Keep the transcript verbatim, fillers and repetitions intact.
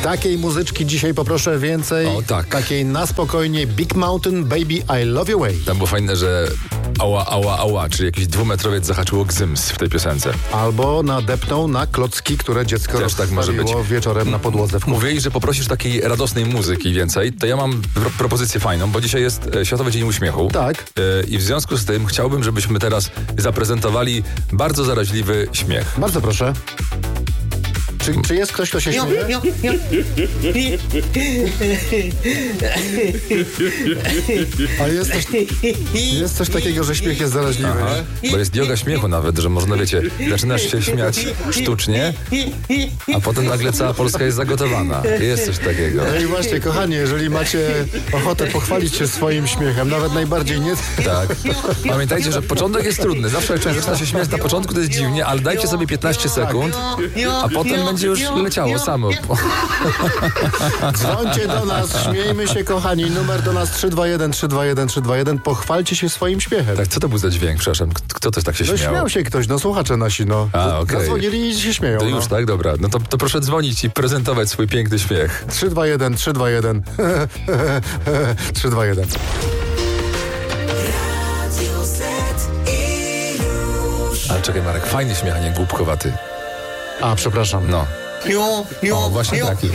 Takiej muzyczki dzisiaj poproszę więcej. O, tak. Takiej na spokojnie. Big Mountain, Baby, I Love Your Way. Tam było fajne, że ała, ała, ała, czyli jakiś dwumetrowiec zahaczyło gzyms w tej piosence. Albo nadepnął na klocki, które dziecko Też tak może być. wieczorem na podłodze w kuchni. Mówili, że poprosisz takiej radosnej muzyki więcej, to ja mam pro- propozycję fajną, bo dzisiaj jest e, Światowy Dzień Uśmiechu. Tak. E, I w związku z tym chciałbym, żebyśmy teraz zaprezentowali bardzo zaraźliwy śmiech. Bardzo proszę. Czy, czy jest ktoś, kto się śmieje? A jest coś, jest coś takiego, że śmiech jest zaraźliwy, Aha, nie? bo jest joga śmiechu nawet, że można, wiecie, zaczynasz się śmiać sztucznie, a potem nagle cała Polska jest zagotowana. Jest coś takiego. No i właśnie, kochani, jeżeli macie ochotę pochwalić się swoim śmiechem, nawet najbardziej nie... Tak. Pamiętajcie, że początek jest trudny. Zawsze jak człowiek zaczyna się śmiać na początku, to jest dziwnie, ale dajcie sobie piętnaście sekund, a potem będzie już leciało samo. Dzwońcie do nas, śmiejmy się, kochani. Numer do nas trzy dwa jeden trzy dwa jeden trzy dwa jeden. Pochwalcie się swoim śmiechem. Tak, co to był za dźwięk, przepraszam? Kto też tak się No śmiał? śmiał się ktoś, no słuchacze nasi, no. A, okej. Zadzwonili i się śmieją. To no. już, tak? Dobra. No to, to proszę dzwonić i prezentować swój piękny śmiech. trzy dwa jeden trzy dwa jeden trzy dwa jeden. Ale czekaj, Marek, fajny śmiech, a nie głupkowaty. A, przepraszam. No. O, właśnie taki.